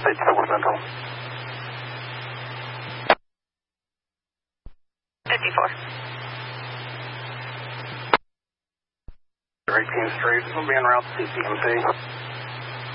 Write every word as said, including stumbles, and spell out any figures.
Stage four Central. fifty-four. eighteenth Street, we'll be en route to C C M C.